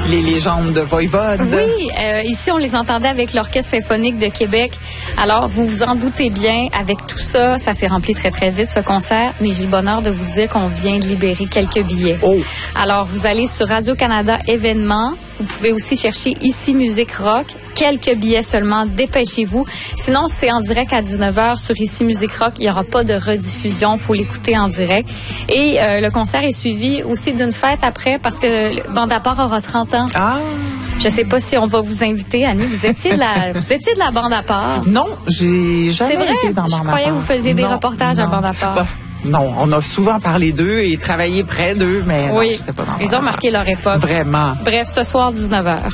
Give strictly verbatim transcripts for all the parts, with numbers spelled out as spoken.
les légendes de Voivode. Oui, euh, ici, on les entendait avec l'Orchestre symphonique de Québec. Alors, vous vous en doutez bien, avec tout ça, ça s'est rempli très, très vite, ce concert. Mais j'ai le bonheur de vous dire qu'on vient de libérer quelques billets. Oh. Alors, vous allez sur Radio-Canada événements. Vous pouvez aussi chercher ici Musique Rock. Quelques billets seulement, dépêchez-vous. Sinon, c'est en direct à dix-neuf heures sur Ici Musique Rock. Il n'y aura pas de rediffusion, il faut l'écouter en direct. Et euh, le concert est suivi aussi d'une fête après parce que Bande à part aura trente ans. Ah! Je sais pas si on va vous inviter, Annie. Vous étiez de la, vous étiez de la Bande à part. Non, j'ai jamais C'est vrai? été dans Bande à part. Je croyais que vous faisiez des non, reportages non. à Bande à part. Bah, non, on a souvent parlé d'eux et travaillé près d'eux, mais oui, non, j'étais pas dans ils ont marqué leur époque. Vraiment. Bref, ce soir, dix-neuf heures.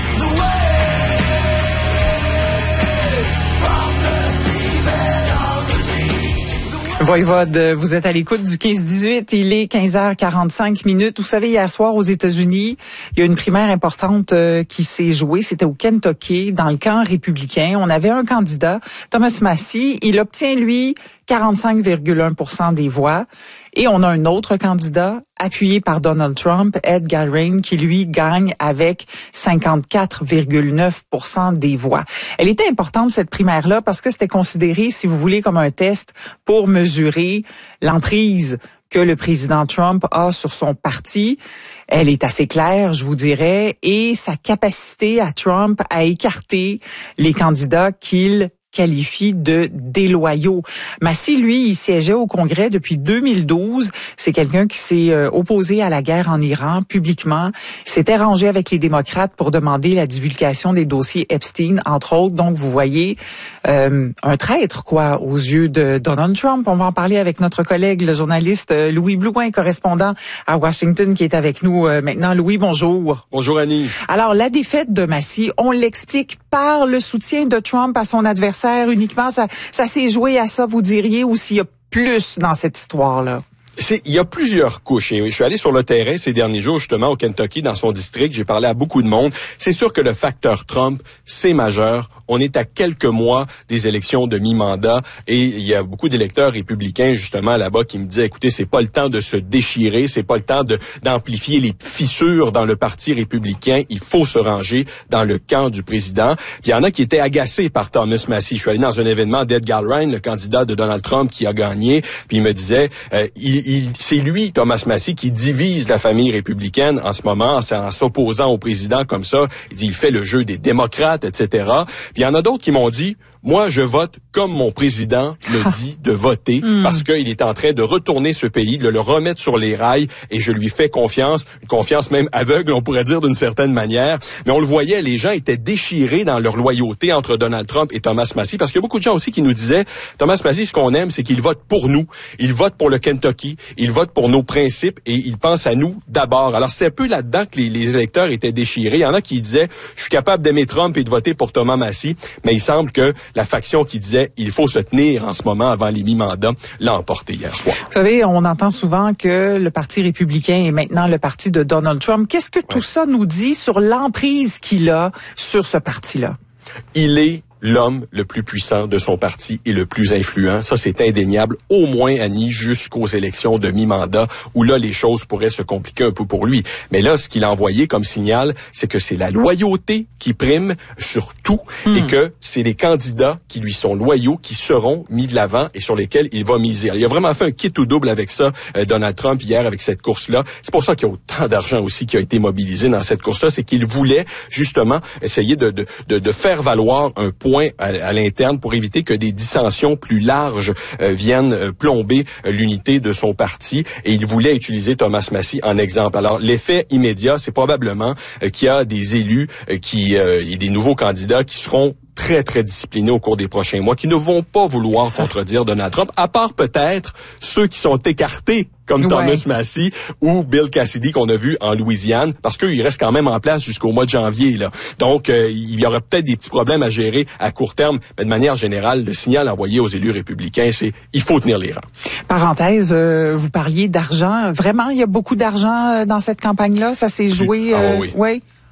Voivode, vous êtes à l'écoute du quinze dix-huit. Il est quinze heures quarante-cinq minutes. Vous savez, hier soir, aux États-Unis, il y a une primaire importante euh, qui s'est jouée. C'était au Kentucky, dans le camp républicain. On avait un candidat, Thomas Massie. Il obtient, lui, quarante-cinq virgule un pour cent des voix. Et on a un autre candidat, appuyé par Donald Trump, Ed Galbraith, qui lui gagne avec cinquante-quatre virgule neuf pour cent des voix. Elle était importante, cette primaire-là, parce que c'était considéré, si vous voulez, comme un test pour mesurer l'emprise que le président Trump a sur son parti. Elle est assez claire, je vous dirais, et sa capacité à Trump à écarter les candidats qu'il qualifie de déloyaux. Massie, lui, il siégeait au Congrès depuis deux mille douze. C'est quelqu'un qui s'est euh, opposé à la guerre en Iran publiquement. Il s'était rangé avec les démocrates pour demander la divulgation des dossiers Epstein, entre autres. Donc, vous voyez, euh, un traître, quoi, aux yeux de Donald Trump. On va en parler avec notre collègue, le journaliste euh, Louis Blouin, correspondant à Washington, qui est avec nous euh, maintenant. Louis, bonjour. Bonjour, Annie. Alors, la défaite de Massie, on l'explique par le soutien de Trump à son adversaire uniquement, ça, ça s'est joué à ça, vous diriez, ou s'il y a plus dans cette histoire-là? C'est, il y a plusieurs couches. Et je suis allé sur le terrain ces derniers jours, justement, au Kentucky, dans son district. J'ai parlé à beaucoup de monde. C'est sûr que le facteur Trump, c'est majeur. On est à quelques mois des élections de mi-mandat et il y a beaucoup d'électeurs républicains, justement, là-bas, qui me disaient, écoutez, c'est pas le temps de se déchirer, c'est pas le temps de, d'amplifier les fissures dans le parti républicain. Il faut se ranger dans le camp du président. Puis il y en a qui étaient agacés par Thomas Massie. Je suis allé dans un événement d'Ed Galbraith, le candidat de Donald Trump qui a gagné, puis il me disait, euh, il, il, c'est lui, Thomas Massie, qui divise la famille républicaine en ce moment, en s'opposant au président comme ça. Il dit, il fait le jeu des démocrates, et cetera. Puis il y en a d'autres qui m'ont dit, moi, je vote comme mon président me dit de voter mm. parce qu'il est en train de retourner ce pays, de le remettre sur les rails et je lui fais confiance, une confiance même aveugle, on pourrait dire d'une certaine manière. Mais on le voyait, les gens étaient déchirés dans leur loyauté entre Donald Trump et Thomas Massie parce qu'il y a beaucoup de gens aussi qui nous disaient, Thomas Massie, ce qu'on aime, c'est qu'il vote pour nous. Il vote pour le Kentucky, il vote pour nos principes et il pense à nous d'abord. Alors, c'est un peu là-dedans que les, les électeurs étaient déchirés. Il y en a qui disaient, je suis capable d'aimer Trump et de voter pour Thomas Massie, mais il semble que la faction qui disait il faut se tenir en ce moment avant les mi-mandats l'a emporté hier soir. Vous savez, on entend souvent que le Parti républicain est maintenant le parti de Donald Trump. Qu'est-ce que tout ouais. ça nous dit sur l'emprise qu'il a sur ce parti-là? Il est l'homme le plus puissant de son parti et le plus influent. Ça, c'est indéniable, au moins, Annie, jusqu'aux élections de mi-mandat, où là, les choses pourraient se compliquer un peu pour lui. Mais là, ce qu'il a envoyé comme signal, c'est que c'est la loyauté qui prime sur tout mmh. et que c'est les candidats qui lui sont loyaux qui seront mis de l'avant et sur lesquels il va miser. Alors, il a vraiment fait un kit ou double avec ça, euh, Donald Trump, hier, avec cette course-là. C'est pour ça qu'il y a autant d'argent aussi qui a été mobilisé dans cette course-là, c'est qu'il voulait, justement, essayer de, de, de, de faire valoir un point À, à l'interne pour éviter que des dissensions plus larges euh, viennent euh, plomber euh, l'unité de son parti et il voulait utiliser Thomas Massie en exemple. Alors l'effet immédiat, c'est probablement euh, qu'il y a des élus euh, qui euh, et des nouveaux candidats qui seront très, très disciplinés au cours des prochains mois, qui ne vont pas vouloir contredire Donald Trump, à part peut-être ceux qui sont écartés, comme Thomas ouais. Massie ou Bill Cassidy qu'on a vu en Louisiane, parce qu'ils restent quand même en place jusqu'au mois de janvier. Là. Donc, euh, il y aura peut-être des petits problèmes à gérer à court terme, mais de manière générale, le signal envoyé aux élus républicains, c'est il faut tenir les rangs. Parenthèse, euh, vous parliez d'argent. Vraiment, il y a beaucoup d'argent dans cette campagne-là? Ça s'est joué? Ah, euh, oui. oui.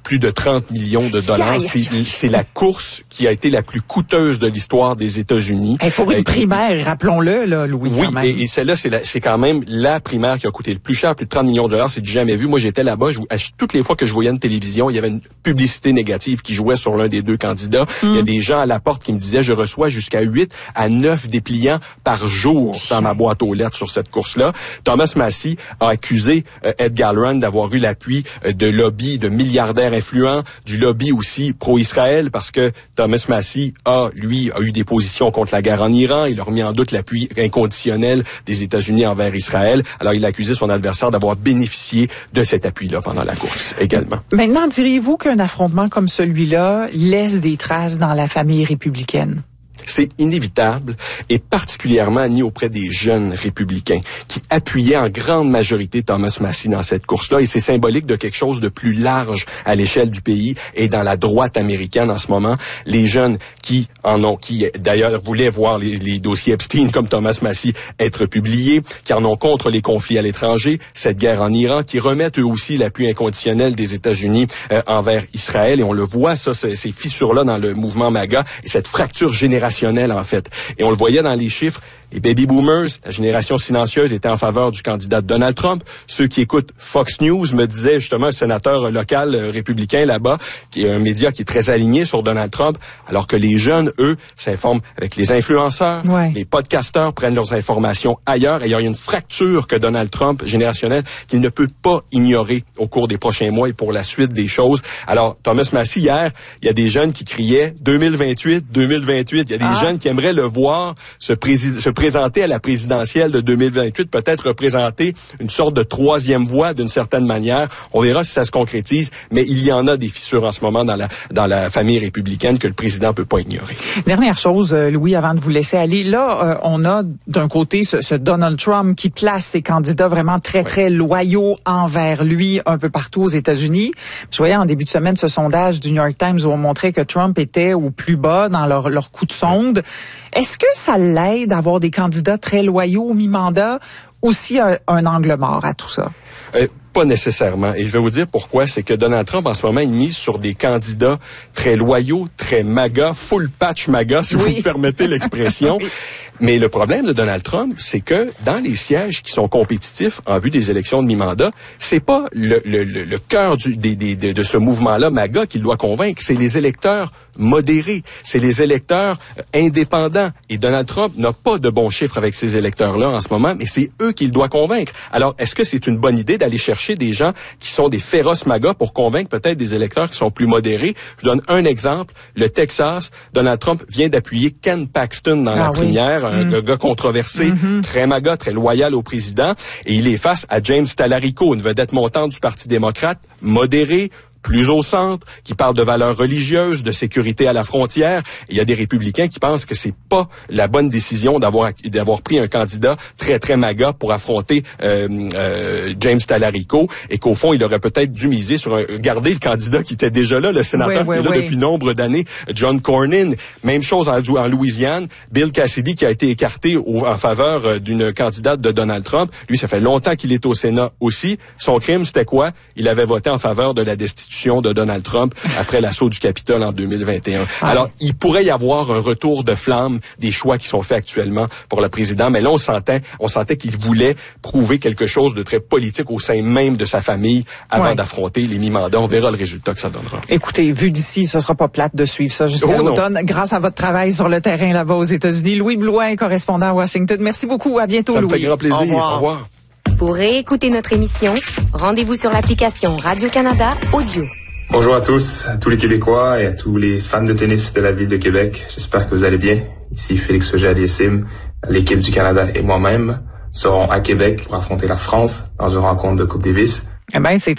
plus de trente millions de dollars. C'est, c'est la course qui a été la plus coûteuse de l'histoire des États-Unis. Et pour une euh, primaire, rappelons-le, là, Louis. Oui, et, et celle-là, c'est, la, c'est quand même la primaire qui a coûté le plus cher, plus de trente millions de dollars. C'est du jamais vu. Moi, j'étais là-bas. Je, toutes les fois que je voyais une télévision, il y avait une publicité négative qui jouait sur l'un des deux candidats. Mm. Il y a des gens à la porte qui me disaient, je reçois jusqu'à huit à neuf dépliants par jour dans ma boîte aux lettres sur cette course-là. Thomas Massie a accusé euh, Ed Gallagher d'avoir eu l'appui euh, de lobbies de milliardaires influents, du lobby aussi pro-Israël, parce que Thomas Massie a, lui, a eu des positions contre la guerre en Iran. Il a remis en doute l'appui inconditionnel des États-Unis envers Israël. Alors, il a accusé son adversaire d'avoir bénéficié de cet appui-là pendant la course également. Maintenant, diriez-vous qu'un affrontement comme celui-là laisse des traces dans la famille républicaine? C'est inévitable, et particulièrement ni auprès des jeunes républicains qui appuyaient en grande majorité Thomas Massie dans cette course-là, et c'est symbolique de quelque chose de plus large à l'échelle du pays et dans la droite américaine en ce moment. Les jeunes qui en ont, qui d'ailleurs voulaient voir les, les dossiers Epstein comme Thomas Massie être publiés, qui en ont contre les conflits à l'étranger, cette guerre en Iran, qui remettent eux aussi l'appui inconditionnel des États-Unis euh, envers Israël, et on le voit, ça, ces, ces fissures-là dans le mouvement MAGA, et cette fracture générationnelle en fait. Et on le voyait dans les chiffres, les baby boomers, la génération silencieuse, était en faveur du candidat Donald Trump. Ceux qui écoutent Fox News me disaient justement un sénateur local euh, républicain là-bas, qui est un média qui est très aligné sur Donald Trump, alors que les jeunes, eux, s'informent avec les influenceurs, ouais. Les podcasteurs prennent leurs informations ailleurs, et il y a une fracture que Donald Trump, générationnelle, qu'il ne peut pas ignorer au cours des prochains mois et pour la suite des choses. Alors, Thomas Massie, hier, il y a des jeunes qui criaient deux mille vingt-huit, deux mille vingt-huit, il y a des ah. jeunes qui aimeraient le voir se, prési- se présenter à la présidentielle de deux mille vingt-huit, peut-être représenter une sorte de troisième voie d'une certaine manière. On verra si ça se concrétise, mais il y en a des fissures en ce moment dans la dans la famille républicaine que le président peut pas ignorer. Dernière chose, Louis, avant de vous laisser aller, là, euh, on a d'un côté ce, ce Donald Trump qui place ses candidats vraiment très, ouais. très loyaux envers lui un peu partout aux États-Unis. Je voyais en début de semaine ce sondage du New York Times où on montrait que Trump était au plus bas dans leur, leur coup de sonde. Est-ce que ça l'aide d'avoir des candidats très loyaux au mi-mandat, aussi un, un angle mort à tout ça? Euh, pas nécessairement. Et je vais vous dire pourquoi. C'est que Donald Trump, en ce moment, il mise sur des candidats très loyaux, très MAGA, full patch MAGA, si oui. vous me permettez l'expression. Oui. Mais le problème de Donald Trump, c'est que dans les sièges qui sont compétitifs en vue des élections de mi-mandat, c'est pas le, le, le, le cœur du, des, des, de, de ce mouvement-là, MAGA, qu'il doit convaincre. C'est les électeurs modérés. C'est les électeurs indépendants. Et Donald Trump n'a pas de bons chiffres avec ces électeurs-là en ce moment, mais c'est eux qu'il doit convaincre. Alors, est-ce que c'est une bonne idée d'aller chercher des gens qui sont des féroces MAGA pour convaincre peut-être des électeurs qui sont plus modérés? Je donne un exemple. Le Texas, Donald Trump vient d'appuyer Ken Paxton dans ah, la oui. première, un mmh. gars controversé, mmh. très MAGA, très loyal au président, et il est face à James Talarico, une vedette montante du Parti démocrate, modéré, plus au centre, qui parle de valeurs religieuses, de sécurité à la frontière. Et il y a des républicains qui pensent que c'est pas la bonne décision d'avoir d'avoir pris un candidat très très MAGA pour affronter euh, euh, James Talarico, et qu'au fond il aurait peut-être dû miser sur un, garder le candidat qui était déjà là, le sénateur oui, oui, qui est là oui. depuis nombre d'années, John Cornyn. Même chose en, en Louisiane, Bill Cassidy qui a été écarté au, en faveur euh, d'une candidate de Donald Trump. Lui, ça fait longtemps qu'il est au Sénat aussi. Son crime, c'était quoi? Il avait voté en faveur de la destitution de Donald Trump après l'assaut du Capitole en deux mille vingt et un. Ah. Alors, il pourrait y avoir un retour de flamme des choix qui sont faits actuellement pour le président, mais là, on sentait, on sentait qu'il voulait prouver quelque chose de très politique au sein même de sa famille avant ouais. d'affronter les mi-mandats. On verra le résultat que ça donnera. Écoutez, vu d'ici, ce sera pas plate de suivre ça jusqu'à oh, l'automne, grâce à votre travail sur le terrain là-bas aux États-Unis. Louis Blouin, correspondant à Washington. Merci beaucoup. À bientôt, ça Louis. Ça me fait grand plaisir. Au revoir. Au revoir. Pour réécouter notre émission, rendez-vous sur l'application Radio-Canada Audio. Bonjour à tous, à tous les Québécois et à tous les fans de tennis de la ville de Québec. J'espère que vous allez bien. Ici Félix Auger-Aliassime, l'équipe du Canada et moi-même serons à Québec pour affronter la France dans une rencontre de Coupe Davis. Eh ben, c'est